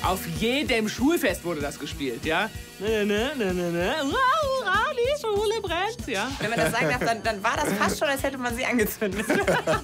Auf jedem Schulfest wurde das gespielt, ja. Hurra, hurra, die Schule brennt, ja. Wenn man das sagen darf, dann war das fast schon, als hätte man sie angezündet.